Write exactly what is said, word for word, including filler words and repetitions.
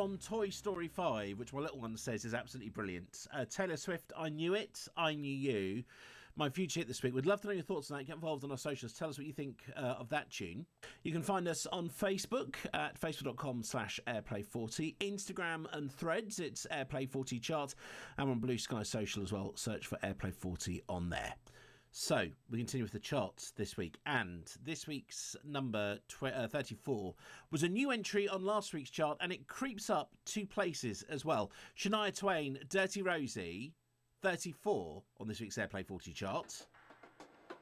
from Toy Story five, which my little one says is absolutely brilliant. Uh, Taylor Swift, I Knew It, I Knew You. My future hit this week. We'd love to know your thoughts on that. Get involved on our socials. Tell us what you think uh, of that tune. You can find us on Facebook at facebook.com slash airplay40. Instagram and Threads, it's airplay forty chart. And we're on Blue Sky Social as well. Search for airplay forty on there. So, we continue with the charts this week, and this week's number tw- uh, thirty-four was a new entry on last week's chart, and it creeps up two places as well. Shania Twain, Dirty Rosie, thirty-four on this week's Airplay forty chart.